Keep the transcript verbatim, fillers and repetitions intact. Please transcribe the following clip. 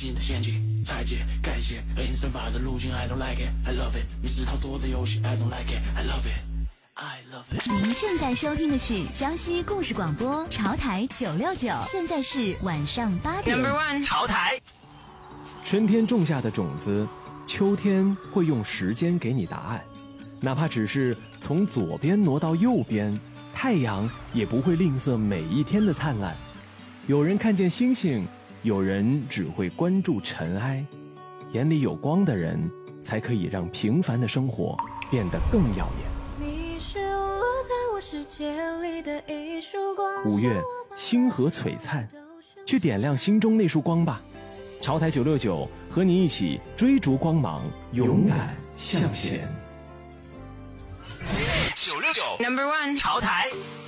进的陷阱，拆解改写恶意生发的路径 I don't like it I love it 你是套多的游戏 I don't like it I love it I love it 您正在收听的是江西故事广播潮台九六九，现在是晚上八点。 Number one 潮台。 春天种下的种子，秋天会用时间给你答案，哪怕只是从左边挪到右边，太阳也不会吝啬每一天的灿烂。有人看见星星，有人只会关注尘埃，眼里有光的人才可以让平凡的生活变得更耀眼。 你是落在我世界里的一束光。 五月星河璀璨，去点亮心中那束光吧。潮台九六九和你一起追逐光芒，勇敢向前。 九六九 Number one 潮台。